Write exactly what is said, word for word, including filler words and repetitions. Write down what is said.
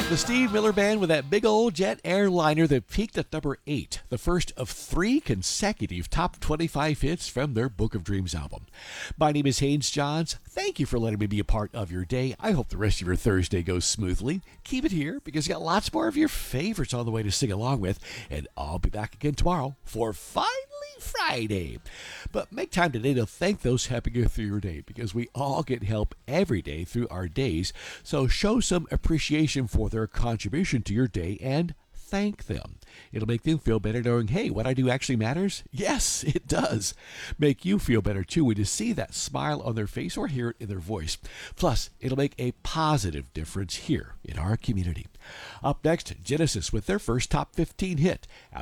The Steve Miller Band with that big old jet airliner that peaked at number eight, the first of three consecutive top twenty-five hits from their Book of Dreams album. My name is Haynes Johns. Thank you for letting me be a part of your day. I hope the rest of your Thursday goes smoothly. Keep it here because you got lots more of your favorites on the way to sing along with, and I'll be back again tomorrow for Finally Friday. But make time today to thank those helping you through your day because we all get help every day through our days. So show some appreciation for their contribution to your day and thank them. It'll make them feel better knowing, hey, what I do actually matters. Yes, it does. Make you feel better too when you see that smile on their face or hear it in their voice. Plus, it'll make a positive difference here in our community. Up next, Genesis with their first top fifteen hit.